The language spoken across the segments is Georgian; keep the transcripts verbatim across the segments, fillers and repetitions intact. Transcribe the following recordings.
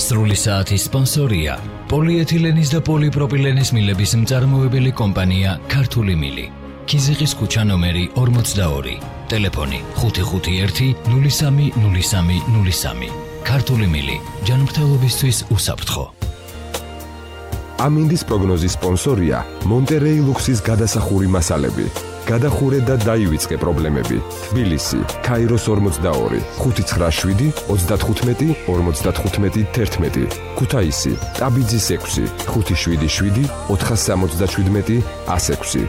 სრული საათის სპონსორია პოლიეთილენის და პოლიპროპილენის მილების მწარმოებელი კომპანია ქართული მილი. ქიზიყის ქუჩა ნომერი ორმოცდაორი. ტელეფონი ხუთი ხუთი ერთი ნული სამი ნული სამი ნული სამი. ქართული მილი ჯანმრთელობისთვის უსაფრთხო. ამინდის პროგნოზის სპონსორია მონტერეი ლუქსის გადასახური მასალები. გადახურე და დაივიწყე პრობლემები. თბილისი, ქაიროს ორმოცდაორი, ხუთი ცხრა შვიდი ოცდათხუთმეტი ორმოცდათხუთმეტი თერთმეტი. ქუთაისი, ტაბიძის ექვსი, ხუთი შვიდი შვიდი ოთხას სამოცდაშვიდმეტი ას ექვსი.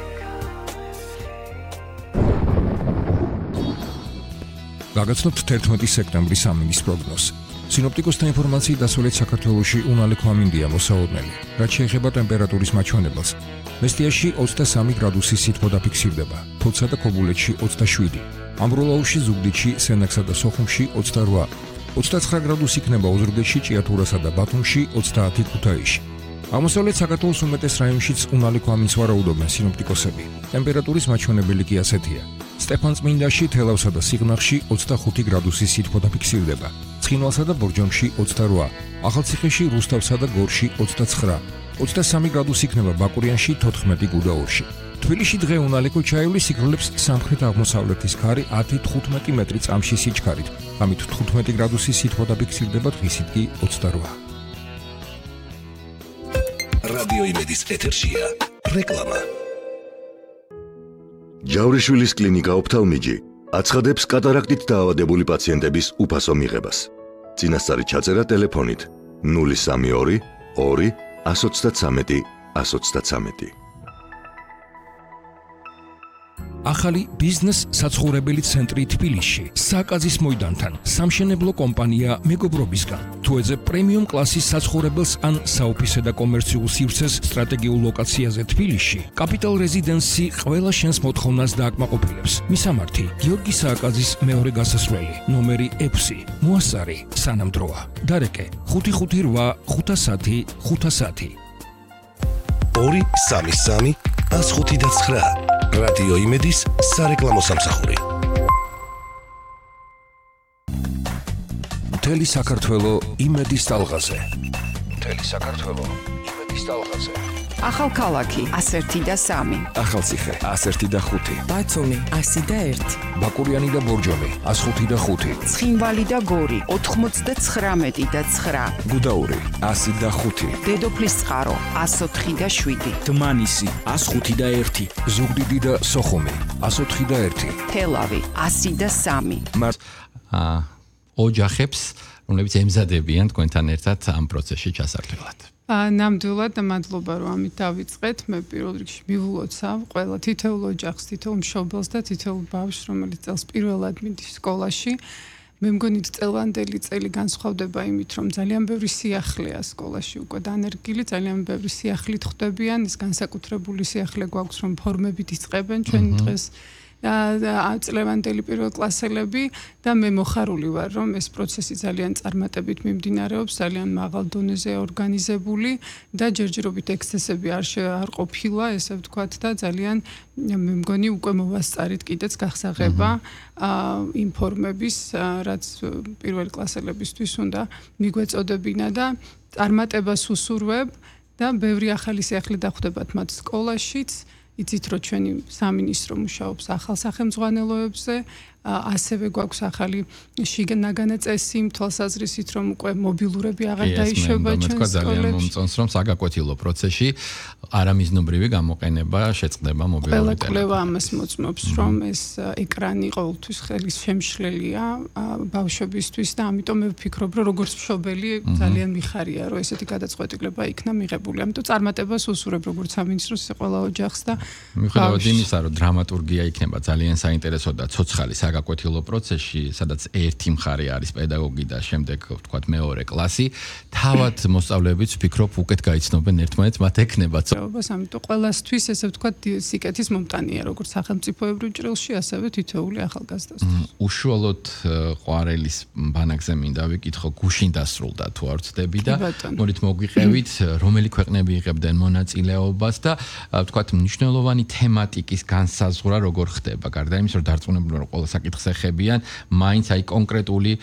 გაგაცნობთ თერთმეტი სექტემბრის ამინდის პროგნოზს. სინოპტიკოსთა ინფორმაციით დასავლეთ საქართველოში უნალექო ამინდია მოსაოდნელი. რაც შეეხება ტემპერატურის მაჩვენებელს, მესტიაში ოცდასამი გრადუსი სითბო დაფიქსირდება, თოთსა და ქობულეთში ოცდაშვიდი, ამბროლაუში, ზუგდიდში, სენაკსა და სოხუმში ოცდარვა, ოცდაცხრა გრადუსი იქნება ოზურგეთში, ჭიათურასა და ბათუმში, ოცდაათი ქუთაისში. აღმოსავლეთ საქართველოს უმეტეს რაიონშიც უნალექო ამინდს ვარაუდობენ სინოპტიკოსები. ტემპერატურის მაჩვენებელი კი ასეთია. სტეფანწმინდაში, თელავსა და სიღნაღში ოცდახუთი გრადუსი სითბო დაფიქსირდება. ცხინვალსა და ბორჯომში ოცდარვა, ახალციხეში, რუსთავსა და გორში ოცდაცხრა, ოცდასამი გრადუსი იქნება ბაკურიანში, თოთხმეტი გუდაურში. თბილისში დღე უნალექო ჩაივლის სიგრძნობს სამხრეთ-აღმოსავლეთის ქარი ათი თხუთმეტი მეტრი წამში სიჩქარით. ამით თხუთმეტი გრადუსი სითბო დაფიქსირდება, დღისით კი ოცდარვა. რადიო იმედის ეთერშია რეკლამა. ჯავრიშვილის კლინიკა ოფთალმიჯი აცხადებს კატარაქტით დაავადებული პაციენტების უფასო მიღებას. წინასწარი ჩაწერა ტელეფონით ნული სამი ორი ორი ას ოცდათვრამეტი ას ოცდათვრამეტი. ახალი ბიზნეს საცხოვრებელი ცენტრი თბილისში, საკაზის მოედანთან, სამშენებლო კომპანია მეგობრობისგან. თუ ეძებ პრემიუმ კლასის საცხოვრებელს ან საოფისე და კომერციულ სივრცეს სტრატეგიულ ლოკაციაზე თბილისში, კაპიტალ რეზიდენსი ყველა შენს მოთხოვნას დააკმაყოფილებს. მისამართი: გიორგი სააკაძის მეორე გასასვლელი, ნომერი ექვსი, მოასწარი, სანამ დროა. დარეკე: ხუთი ხუთი რვა ხუთასათი ხუთასათი. ორი სამი სამი ას ხუთი და ცხრა. რადიო იმედის სარეკლამო სამსახური. მთელი საქართველო იმედის ტალღაზე. მთელი საქართველო იმედის ტალღაზე. ახალქალაქი ასერთი და სამი. ახალციხე ასერთი და ხუთი. ბათუმი ასი და ერთი. ბაკურიანი და ბორჯომი ას ხუთი და ხუთი. ცხინვალი და გორი ოთხმოცდაცხრამეტი და ცხრა. გუდაური ასი და ხუთი. დედოფლის წყარო ას ოთხი და შვიდი. დმანისი ას ხუთი და ერთი. ზუგდიდი და სოხუმი ას ოთხი და ერთი. თელავი ასი და სამი. მას ოჯახებს, რომლებიც ემზადებიან თქვენთან ერთად ამ პროცესში ჩასართვლად. ნამდვილად და მადლობა რომ ამით დავიწყეთ. მე პირველ რიგში მივულოცავ ყველა თითოეულ ოჯახს, თითოეულ მშობელს და თითოეულ ბავშვს, რომელიც წელს პირველად მიდის სკოლაში. მე მგონი წელვანდელი წელი განსხვავდება იმით, რომ ძალიან ბევრი სიახლეა სკოლაში უკვე დანერგილი, ძალიან ბევრი სიახლით ხვდებიან, ის განსაკუთრებული სიახლე გვაქვს, რომ ფორმებით იწყებენ ჩვენი დღეს წლევანდელი პირველკლასელები და მე მოხარული ვარ, რომ ეს პროცესი ძალიან წარმატებით მიმდინარეობს, ძალიან მაღალ დონეზე ორგანიზებული და ჯერჯერობით ექსცესები არ არ ყოფილა, ესე ვთქვათ და ძალიან მე მგონი უკვე მოვასწარით კიდეც გახსაღება იმ ფორმების, რაც პირველ კლასელებისთვის უნდა მიგვეწოდებინა და წარმატებას უსურვებ და ბევრი ახალი სიახლე დახვდებათ მათ სკოლაშიც. იცით, რომ ჩვენი სამინისტრო მუშაობს ახალ სახელმძღვანელოებზე, ასევე გვაქვს ახალი შიგნაგანა წესი, თვალსაზრისით, რომ უკვე მობილურები აღარ დაიშვება ჩვენს სკოლებში. ძალიან მომწონს, რომ საგაკვეთილო პროცესში არამიზნობრივი გამოყენება შეწყდება მობილური ტელეფონით. ყველა კვლევა ამას მოწმობს, რომ ეს ეკრანი ყოველთვის ხელის შემშლელია ბავშვებისთვის და ამიტომ მე ვფიქრობ, რომ როგორც მშობელი ძალიან მიხარია, რომ ესეთი გადაწყვეტილება იქნა მიღებული. ამიტომ წარმატებას უსურვებ როგორც სამინისტროს ყველა ოჯახს და მიუხედავად იმისა, რომ დრამატურგია იქნება ძალიან საინტერესო და ცოცხალი საგაკვეთილო პროცესში, სადაც ერთი მხარე არის პედაგოგი და შემდეგ ვთქვათ მეორე კლასი, თავად მოსწავლეებიც ვფიქრობ უკეთ გაიცნობენ ერთმანეთს, მათ ექნება წოებას, ამიტომ ყველასთვის ესე ვთქვათ სიკეთის მომტანია, როგორც სახელმწიფოებრივ ჭრილში, ასევე თითოეული ახალგაზრდასთვის. უშუალოდ ყვარელის ბანაკზე მინდა ვიკითხო, გუშინ დასრულდა თუ არ ვცდები და მოდით მოგვიყევით, რომელი ქვეყნები იღებდნენ მონაწილეობას და ვთქვათ მნიშვნელოვანი თემატიკის განსაზღვრა როგორ ხდება, გარდა იმის, რომ დარწმუნებული ვარ, ყველა საკითხს ეხებიან, მაინც აი კონკრეტული